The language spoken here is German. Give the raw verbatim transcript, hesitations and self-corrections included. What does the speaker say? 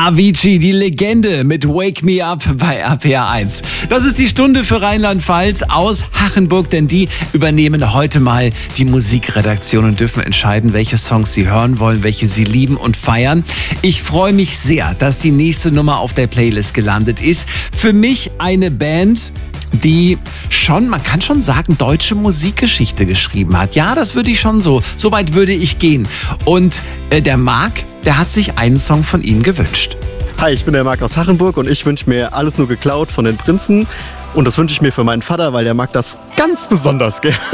Avicii, die Legende mit Wake Me Up bei R P R eins. Das ist die Stunde für Rheinland-Pfalz aus Hachenburg, denn die übernehmen heute mal die Musikredaktion und dürfen entscheiden, welche Songs sie hören wollen, welche sie lieben und feiern. Ich freue mich sehr, dass die nächste Nummer auf der Playlist gelandet ist. Für mich eine Band, die schon, man kann schon sagen, deutsche Musikgeschichte geschrieben hat. Ja, das würde ich schon so, so weit würde ich gehen. Und äh, der Marc, der hat sich einen Song von ihnen gewünscht. Hi, ich bin der Marc aus Hachenburg und ich wünsche mir Alles nur geklaut von den Prinzen. Und das wünsche ich mir für meinen Vater, weil der mag das ganz besonders gerne.